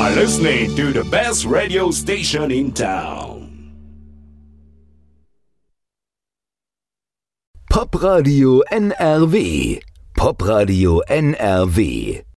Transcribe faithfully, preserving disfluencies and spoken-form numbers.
are listening to the best radio station in town. Popradio N R W. Popradio N R W.